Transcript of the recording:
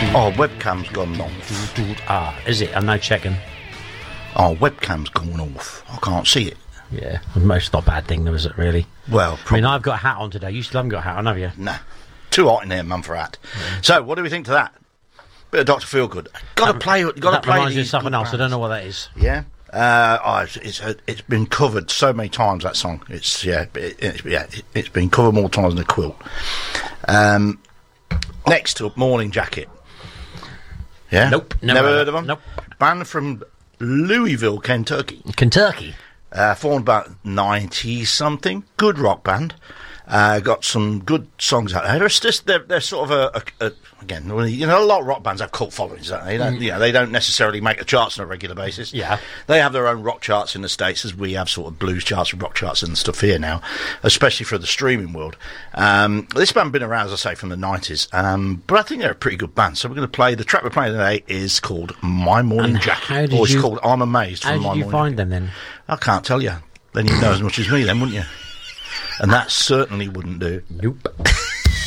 Oh, webcam's gone off. Is it? I'm now checking. Oh, webcam's gone off. I can't see it. Yeah, most not a bad thing, though, is it, really? Well, I mean, I've got a hat on today. You still haven't got a hat on, have you? Nah. Too hot in here, mum, for hat. Yeah. So, what do we think to that? Bit of Dr. Feelgood. Got to play. Got to play. Reminds me of something else. I don't know what that is. Yeah. It's been covered so many times, that song. It's been covered more times than a quilt. Next up, Morning Jacket. Yeah. Nope. Never heard of them. Nope. Band from Louisville, Kentucky. Formed about 90-something. Good rock band. Got some good songs out there. They're sort of again, you know, a lot of rock bands have cult followings, don't they? They don't necessarily make the charts on a regular basis. Yeah. They have their own rock charts in the States, as we have sort of blues charts and rock charts and stuff here now, especially for the streaming world. This band been around, as I say, from the 90s, but I think they're a pretty good band. So we're going to play, the track we're playing today is called My Morning Jacket. Or it's called I'm Amazed from My Morning Jacket. How did you find them then? I can't tell you. Then you'd know as much as me then, wouldn't you? And that certainly wouldn't do. Nope.